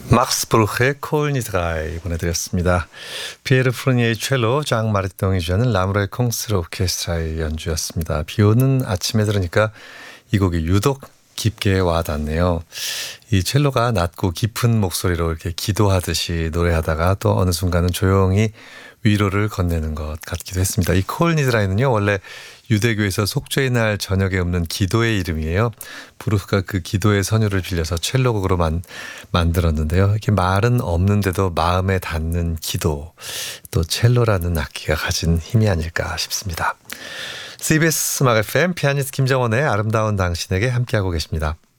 막스 브루크의 콜니드라이 보내드렸습니다. 피에르 프루니에의 첼로, 장 마르티동이 주하는 라무레 콩스르 오케스트라의 연주였습니다. 비오는 아침에 들으니까 이 곡이 유독 깊게 와닿네요. 이 첼로가 낮고 깊은 목소리로 이렇게 기도하듯이 노래하다가 또 어느 순간은 조용히 위로를 건네는 것 같기도 했습니다. 이 콜니드라이는요, 원래 유대교에서 속죄의 날 저녁에 읊는 기도의 이름이에요. 브루크가 그 기도의 선율을 빌려서 첼로곡으로 만들었는데요. 이렇게 말은 없는데도 마음에 닿는 기도, 또 첼로라는 악기가 가진 힘이 아닐까 싶습니다. CBS 음악 FM 피아니스트 김정원의 아름다운 당신에게 함께하고 계십니다.